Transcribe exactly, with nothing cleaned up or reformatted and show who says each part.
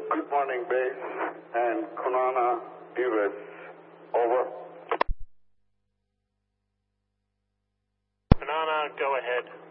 Speaker 1: good morning, base, and Kunana, U S. Over.
Speaker 2: Kunana, go ahead.